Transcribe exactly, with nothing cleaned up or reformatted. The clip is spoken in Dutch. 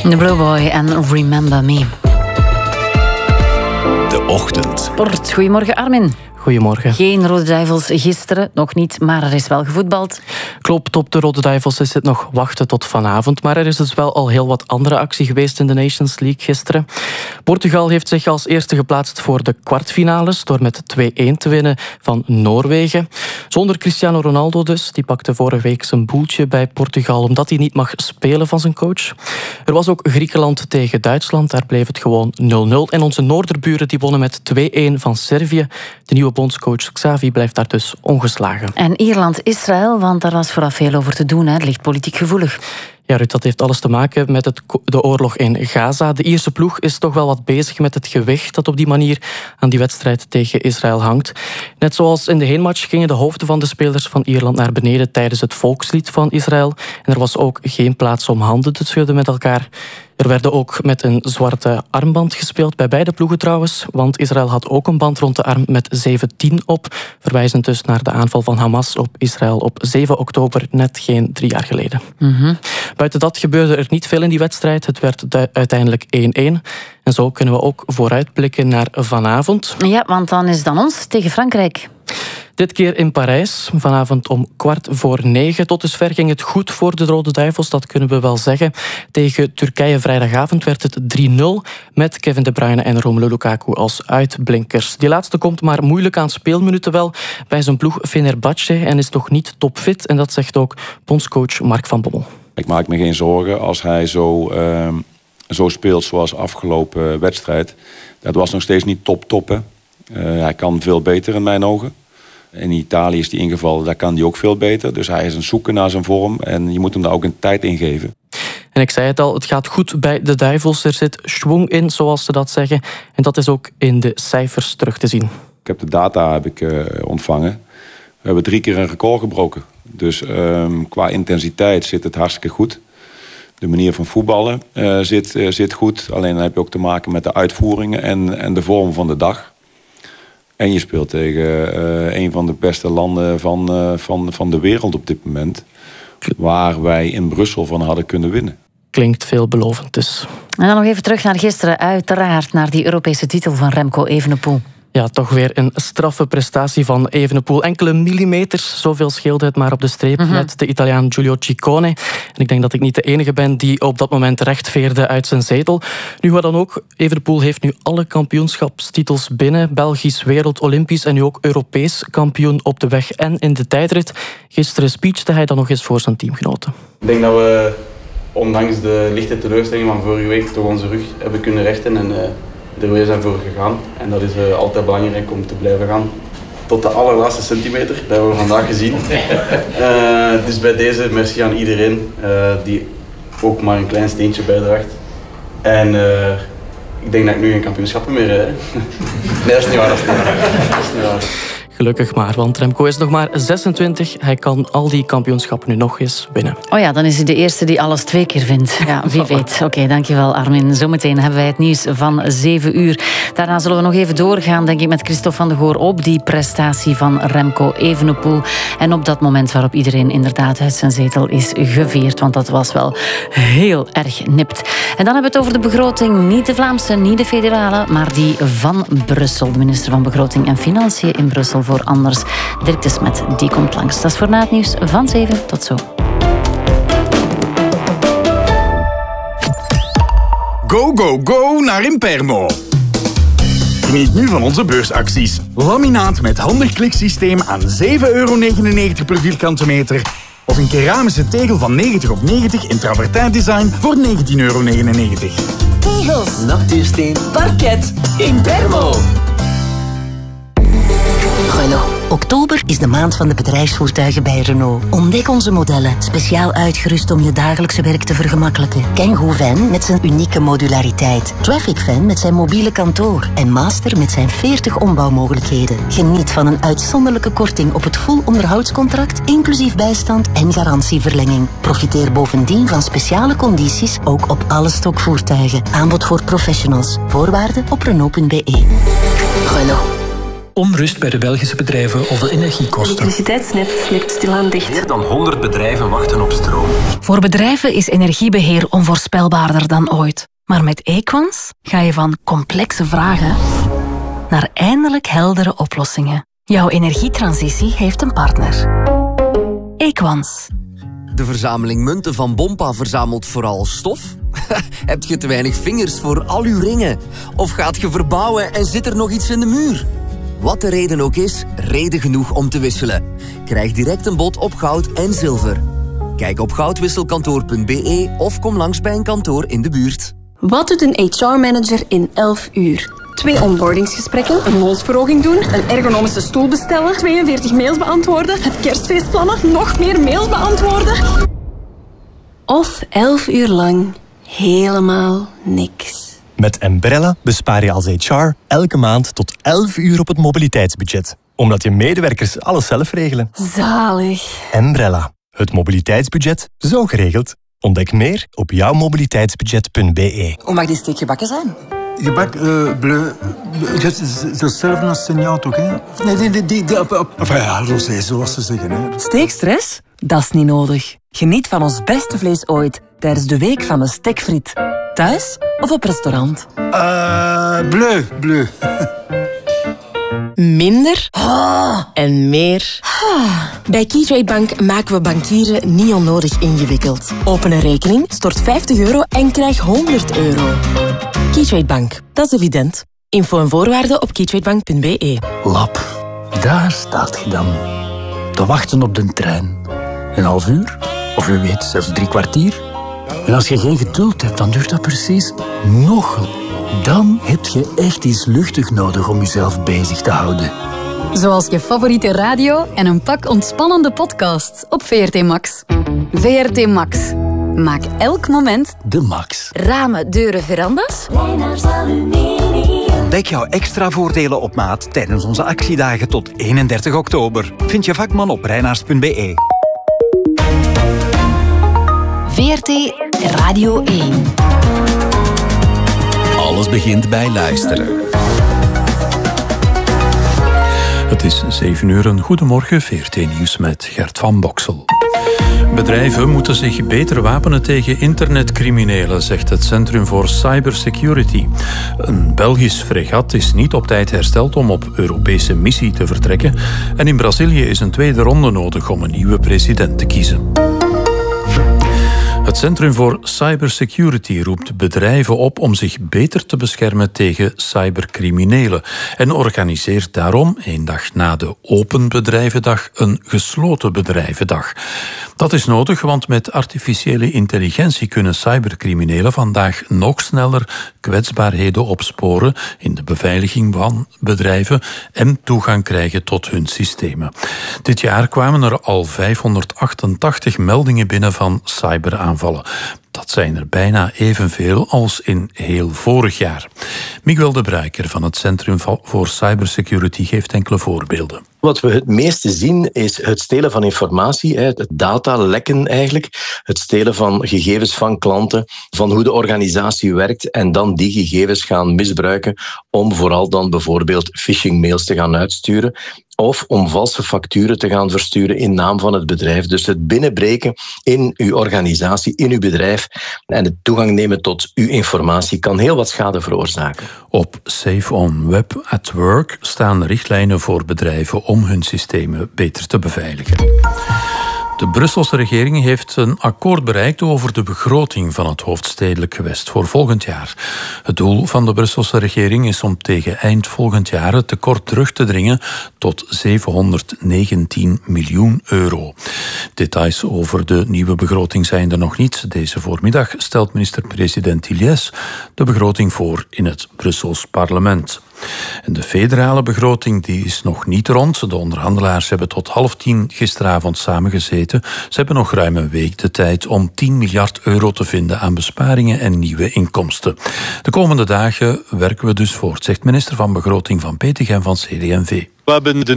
The Blue Boy en Remember Me. De Ochtend. Sport. Goedemorgen, Armin. Goedemorgen. Geen Rode Duivels gisteren, nog niet, maar er is wel gevoetbald. Klopt, op de Rode Duivels is het nog wachten tot vanavond. Maar er is dus wel al heel wat andere actie geweest in de Nations League gisteren. Portugal heeft zich als eerste geplaatst voor de kwartfinales door met twee-een te winnen van Noorwegen. Zonder Cristiano Ronaldo dus. Die pakte vorige week zijn boeltje bij Portugal omdat hij niet mag spelen van zijn coach. Er was ook Griekenland tegen Duitsland. Daar bleef het gewoon nul nul. En onze Noorderburen die wonnen met twee-een van Servië. De nieuwe bondscoach Xavi blijft daar dus ongeslagen. En Ierland-Israël, want daar was vooraf veel over te doen. Hè. Het ligt politiek gevoelig. Ja, Ruud, dat heeft alles te maken met het, de oorlog in Gaza. De Ierse ploeg is toch wel wat bezig met het gewicht dat op die manier aan die wedstrijd tegen Israël hangt. Net zoals in de heenmatch gingen de hoofden van de spelers van Ierland naar beneden tijdens het volkslied van Israël. En er was ook geen plaats om handen te schudden met elkaar. Er werd ook met een zwarte armband gespeeld, bij beide ploegen trouwens, want Israël had ook een band rond de arm met zeventien op, verwijzend dus naar de aanval van Hamas op Israël op zeven oktober, net geen drie jaar geleden. Mm-hmm. Buiten dat gebeurde er niet veel in die wedstrijd. Het werd uiteindelijk één-één. En zo kunnen we ook vooruitblikken naar vanavond. Ja, want dan is het dan ons tegen Frankrijk. Dit keer in Parijs, vanavond om kwart voor negen. Tot dusver ging het goed voor de Rode Duivels, dat kunnen we wel zeggen. Tegen Turkije vrijdagavond werd het drie nul, met Kevin De Bruyne en Romelu Lukaku als uitblinkers. Die laatste komt maar moeilijk aan speelminuten wel bij zijn ploeg Fenerbahce en is toch niet topfit. En dat zegt ook bondscoach Mark van Bommel. Ik maak me geen zorgen als hij zo, uh, zo speelt zoals afgelopen wedstrijd. Dat was nog steeds niet top-top. Uh, hij kan veel beter in mijn ogen. In Italië is hij ingevallen, daar kan hij ook veel beter. Dus hij is aan het zoeken naar zijn vorm en je moet hem daar ook een tijd in geven. En ik zei het al, het gaat goed bij de Duivels. Er zit schwung in, zoals ze dat zeggen. En dat is ook in de cijfers terug te zien. Ik heb de data heb ik, uh, ontvangen. We hebben drie keer een record gebroken. Dus um, qua intensiteit zit het hartstikke goed. De manier van voetballen uh, zit, uh, zit goed. Alleen dan heb je ook te maken met de uitvoeringen en, en de vorm van de dag. En je speelt tegen uh, een van de beste landen van, uh, van, van de wereld op dit moment. Waar wij in Brussel van hadden kunnen winnen. Klinkt veelbelovend dus. En dan nog even terug naar gisteren, uiteraard naar die Europese titel van Remco Evenepoel. Ja, toch weer een straffe prestatie van Evenepoel. Enkele millimeters, zoveel scheelde het maar op de streep mm-hmm. met de Italiaan Giulio Ciccone. En ik denk dat ik niet de enige ben die op dat moment recht veerde uit zijn zetel. Nu wat dan ook, Evenepoel heeft nu alle kampioenschapstitels binnen. Belgisch, wereld, Olympisch en nu ook Europees kampioen op de weg en in de tijdrit. Gisteren speechte hij dan nog eens voor zijn teamgenoten. Ik denk dat we, ondanks de lichte teleurstelling van vorige week, toch onze rug hebben kunnen rechten en uh, er weer zijn voor gegaan. En dat is uh, altijd belangrijk om te blijven gaan. Tot de allerlaatste centimeter, dat hebben we vandaag gezien. Uh, dus bij deze merci aan iedereen uh, die ook maar een klein steentje bijdraagt. En uh, ik denk dat ik nu geen kampioenschappen meer heb. Nee, dat is niet waar. Dat is niet waar. Dat is niet waar. Gelukkig maar, want Remco is nog maar zesentwintig. Hij kan al die kampioenschappen nu nog eens winnen. Oh ja, dan is hij de eerste die alles twee keer wint. Ja, wie weet. Oké, okay, dankjewel Armin. Zometeen hebben wij het nieuws van zeven uur. Daarna zullen we nog even doorgaan, denk ik, met Christophe van de Goor op die prestatie van Remco Evenepoel. En op dat moment waarop iedereen inderdaad uit zijn zetel is geveerd. Want dat was wel heel erg nipt. En dan hebben we het over de begroting. Niet de Vlaamse, niet de federale, maar die van Brussel. De minister van Begroting en Financiën in Brussel. Voor anders. Dirk de Smet, die komt langs. Dat is voor na het nieuws van zeven. Tot zo. Go, go, go naar Impermo. Geniet nu van onze beursacties. Laminaat met handig kliksysteem aan zeven euro negenennegentig per vierkante meter. Of een keramische tegel van negentig op negentig in travertijn design voor negentien euro negenennegentig. Tegels, natuursteen, parket, Impermo. Renault. Oktober is de maand van de bedrijfsvoertuigen bij Renault. Ontdek onze modellen, speciaal uitgerust om je dagelijkse werk te vergemakkelijken. Kangoo Van met zijn unieke modulariteit. Traffic Van met zijn mobiele kantoor. En Master met zijn veertig ombouwmogelijkheden. Geniet van een uitzonderlijke korting op het full onderhoudscontract, inclusief bijstand en garantieverlenging. Profiteer bovendien van speciale condities, ook op alle stokvoertuigen. Aanbod voor professionals. Voorwaarden op Renault punt be. Renault. Onrust bij de Belgische bedrijven over de energiekosten. Het elektriciteitsnet ligt stilaan dicht. Meer dan honderd bedrijven wachten op stroom. Voor bedrijven is energiebeheer onvoorspelbaarder dan ooit. Maar met Equans ga je van complexe vragen naar eindelijk heldere oplossingen. Jouw energietransitie heeft een partner. Equans. De verzameling munten van Bompa verzamelt vooral stof? Heb je te weinig vingers voor al uw ringen? Of gaat je verbouwen en zit er nog iets in de muur? Wat de reden ook is, reden genoeg om te wisselen. Krijg direct een bod op goud en zilver. Kijk op goudwisselkantoor punt b e of kom langs bij een kantoor in de buurt. Wat doet een H R-manager in elf uur? Twee onboardingsgesprekken, een loonsverhoging doen, een ergonomische stoel bestellen, tweeënveertig mails beantwoorden, het kerstfeest plannen, nog meer mails beantwoorden. Of elf uur lang helemaal niks. Met Embrella bespaar je als H R elke maand tot elf uur op het mobiliteitsbudget. Omdat je medewerkers alles zelf regelen. Zalig. Embrella. Het mobiliteitsbudget zo geregeld. Ontdek meer op jouw mobiliteitsbudget punt b e. Hoe mag die steek gebakken zijn? Gebak uh, bleu. Hetzelfde als signaal toch, hè? Nee, die, die, die, die, enfin ja, rosé, zoals ze zeggen, hè. Steekstress? Dat is niet nodig. Geniet van ons beste vlees ooit tijdens de week van de stekfriet. Thuis of op restaurant? Uh, bleu, bleu. Minder oh. en meer. Oh. Bij Keytrade Bank maken we bankieren niet onnodig ingewikkeld. Open een rekening, stort vijftig euro en krijg honderd euro. Keytrade Bank, dat is evident. Info en voorwaarden op keytradebank punt b e. Lap, daar staat je dan. Te wachten op de trein. Een half uur, of wie weet zelfs drie kwartier. En als je geen geduld hebt, dan duurt dat precies nog. Dan heb je echt iets luchtig nodig om jezelf bezig te houden. Zoals je favoriete radio en een pak ontspannende podcasts op V R T Max. V R T Max. Maak elk moment de max. Ramen, deuren, verandas. Ontdek jouw extra voordelen op maat tijdens onze actiedagen tot eenendertig oktober. Vind je vakman op reinaars punt b e. V R T Radio één. Alles begint bij luisteren. Het is zeven uur, een goedemorgen, V R T Nieuws met Gert van Boksel. Bedrijven moeten zich beter wapenen tegen internetcriminelen, zegt het Centrum voor Cybersecurity. Een Belgisch fregat is niet op tijd hersteld om op Europese missie te vertrekken. En in Brazilië is een tweede ronde nodig om een nieuwe president te kiezen. Het Centrum voor Cybersecurity roept bedrijven op om zich beter te beschermen tegen cybercriminelen en organiseert daarom, één dag na de Open Bedrijvendag, een gesloten bedrijvendag. Dat is nodig, want met artificiële intelligentie kunnen cybercriminelen vandaag nog sneller kwetsbaarheden opsporen in de beveiliging van bedrijven en toegang krijgen tot hun systemen. Dit jaar kwamen er al vijfhonderdachtentachtig meldingen binnen van cyberaanvallen. Dat zijn er bijna evenveel als in heel vorig jaar. Miguel de Bruiker van het Centrum voor Cybersecurity geeft enkele voorbeelden. Wat we het meeste zien is het stelen van informatie, het datalekken eigenlijk, het stelen van gegevens van klanten, van hoe de organisatie werkt en dan die gegevens gaan misbruiken om vooral dan bijvoorbeeld phishing-mails te gaan uitsturen of om valse facturen te gaan versturen in naam van het bedrijf. Dus het binnenbreken in uw organisatie, in uw bedrijf en het toegang nemen tot uw informatie kan heel wat schade veroorzaken. Op Safe on Web at Work staan richtlijnen voor bedrijven om hun systemen beter te beveiligen. De Brusselse regering heeft een akkoord bereikt over de begroting van het hoofdstedelijk gewest voor volgend jaar. Het doel van de Brusselse regering is om tegen eind volgend jaar het tekort terug te dringen tot zevenhonderdnegentien miljoen euro. Details over de nieuwe begroting zijn er nog niet. Deze voormiddag stelt minister-president Tilliès de begroting voor in het Brussels parlement. En de federale begroting die is nog niet rond. De onderhandelaars hebben tot half tien gisteravond samengezeten. Ze hebben nog ruim een week de tijd om tien miljard euro te vinden aan besparingen en nieuwe inkomsten. De komende dagen werken we dus voort, zegt minister van Begroting Van Petegem van C D en V. We hebben de